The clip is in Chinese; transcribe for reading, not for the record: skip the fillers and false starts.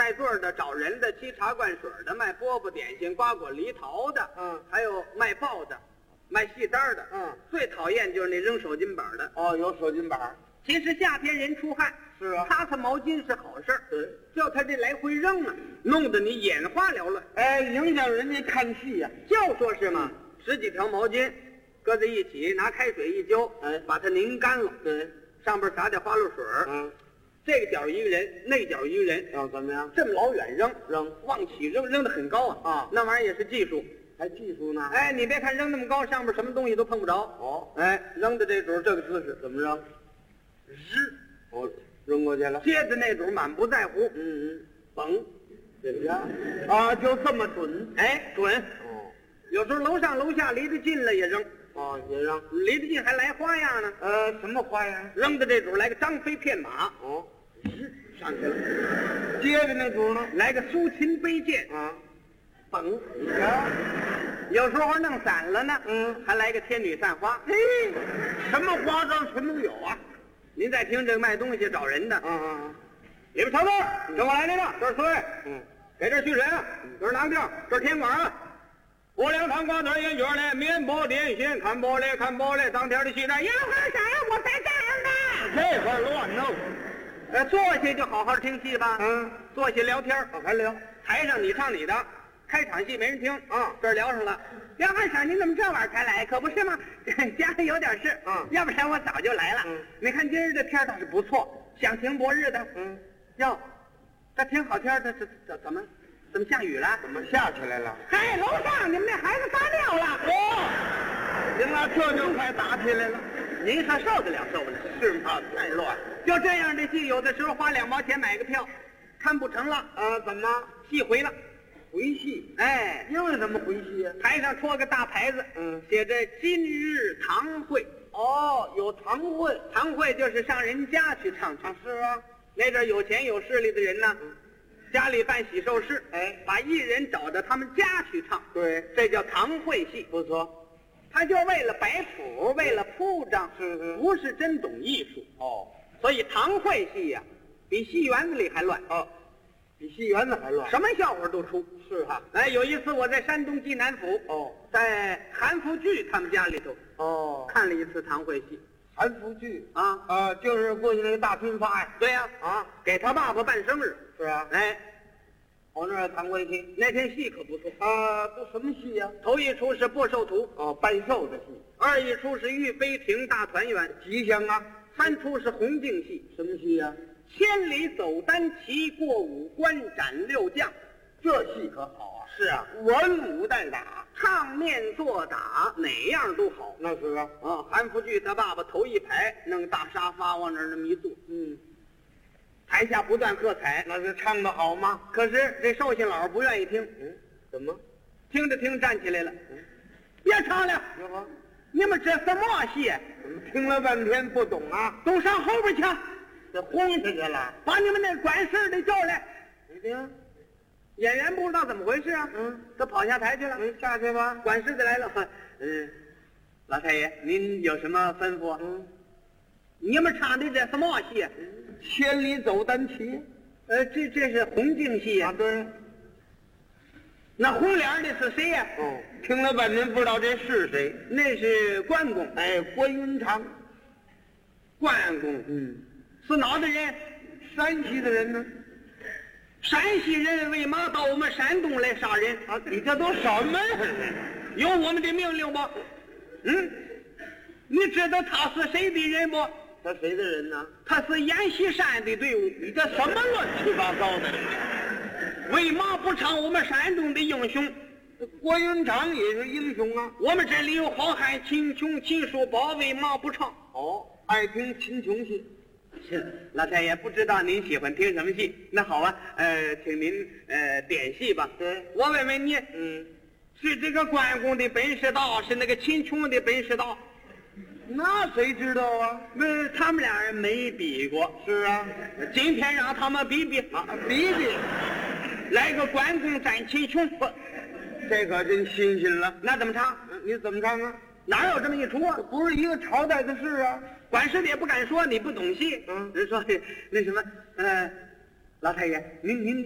带队的、找人的、沏茶灌水的、卖饽饽点心、瓜果梨桃的，还有卖报的、卖戏单的，最讨厌就是那扔手巾板的。 哦，有手巾板。 其实夏天人出汗， 是啊， 擦擦毛巾是好事儿， 对， 就他这来回扔啊，弄得你眼花缭乱， 哎，影响人家看戏呀。 就说是嘛，10几条毛巾搁在一起，拿开水一浇， 哎， 把它拧干了， 对， 上边撒点花露水，这个角一个人，那角一个人， 怎么样？ 这么老远扔，往起扔，扔得很高啊！那玩意儿也是技术， 还技术呢？ 哎，你别看扔那么高，上面什么东西都碰不着。 哦， 哎，扔的这主这个姿势怎么扔？ 扔过去了。 接的那主满不在乎，嘣， 怎么样？啊，就这么准？ 哎，准。 哦， 有时候楼上楼下离得近了也扔。 哦，也扔。 离得近还来花样呢。 什么花样？ 扔的这主来个张飞骗马。 哦， 上去了。 接着那主呢？ 来个苏秦背剑。嘣， 你瞧， 有时候弄散了呢。还来个天女散花。 嘿，什么花招全都有啊！ 您再听这个卖东西找人的。里边瞧豆，跟我来那个，这是孙。给这续水啊，这是囊吊，这是甜管啊。5两糖瓜子烟卷嘞，面包点心，看玻璃看玻璃，当天的西单，要喝啥我才这样的。 这块乱弄。 坐下就好好听戏吧。坐下聊天， 还聊。 台上你唱你的，开场戏没人听这儿聊上了。梁汉赏，您怎么这晚才来？可不是吗？家里有点事。要不然我早就来了。你看今儿这天倒是不错，响晴博日的。哟，这挺好天的，这怎么下雨了？ 怎么下起来了？ 嗨，楼上你们那孩子撒尿了。 行了，这就快打起来了。 您还受得了？ 是吗？太乱。 就这样的戏，有的时候花2毛钱买个票，看不成了。 怎么戏回了？ 回戏？ 哎， 因为什么回戏呀？ 台上戳个大牌子，写着今日堂会。 哦，有堂会。 堂会就是上人家去唱去。 是啊， 那阵有钱有势力的人呢，家里办喜寿事，把艺人找到他们家去唱。 对， 这叫堂会戏。 不错。 他就为了摆谱，为了铺张，不是真懂艺术。所以堂会戏呀，比戏园子里还乱。 比戏园子还乱， 什么笑话都出。 是哈。 哎，有一次我在山东济南府，在韩福聚他们家里头，看了一次堂会戏。 韩福聚啊， 就是过去那个大军阀呀。 对呀，给他爸爸办生日。 是啊。 哎， 我那儿堂会戏， 那天戏可不错都什么戏呀？ 头一出是播寿图， 办寿的戏。 二一出是御飞亭大团圆， 吉祥啊。 三出是红净戏， 什么戏呀？ 千里走单骑，过5关斩6将， 这戏可好啊！ 是啊， 文武带打， 唱面做打，哪样都好。 那是啊。 韩福聚他爸爸头一排弄个大沙发往那儿那么一坐，台下不断喝彩。 那是唱得好吗？ 可是这寿星老不愿意听。 怎么？ 听着听着站起来了，别唱了，你们这什么戏？ 听了半天不懂啊， 都上后边去。 这轰下去了， 把你们那管事的叫来。 你听， 演员不知道怎么回事啊，都跑下台去了。 下去吧。 管事的来了，老太爷，您有什么吩咐？你们唱的这什么戏？ 千里走单骑。 这是红净戏啊。 对。 那红脸的是谁呀？ 听了半天不知道这是谁。 那是关公。 关云长。 关公。是哪的人？ 山西的人呢？ 山西人为嘛到我们山东来杀人？ 你这都什么呀？ 有我们的命令不？你知道他是谁的人不？ 他谁的人呢？ 他是阎锡山的队伍。 你这什么乱七八糟的？ 为嘛不唱我们山东的英雄？ 关云长也是英雄啊。 我们这里有好汉秦琼、秦叔宝，为嘛不唱？ 爱听秦琼戏。 老太爷不知道您喜欢听什么戏？那好啊，请您点戏吧。 对， 我问问你，是这个关公的本事大，是那个秦琼的本事大？ 那谁知道啊？ 他们俩人没比过。 是啊， 今天让他们比比比比， 来个关公战秦琼， 这可真新鲜了。 那怎么唱？ 你怎么唱啊？ 哪有这么一出啊？ 不是一个朝代的事啊。 管事的也不敢说你不懂戏。人说那什么，老太爷，您